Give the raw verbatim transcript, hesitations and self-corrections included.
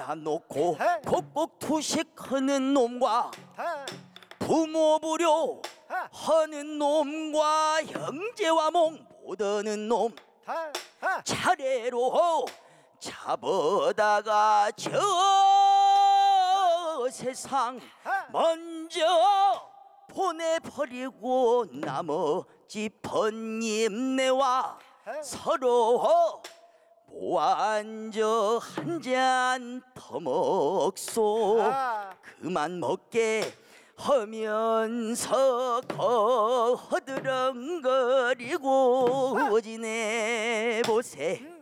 놓고 헤. 곡곡 투식하는 놈과 하, 부모 부려 하, 하는 놈과 형제와 목 못하는 놈 하, 하. 차례로 잡아다가 저 세상 먼저 보내버리고 나머지 번님네와 서로 모앉아 한 잔 퍼먹소. 아. 그만 먹게 하면서 거드렁거리고 지내보세.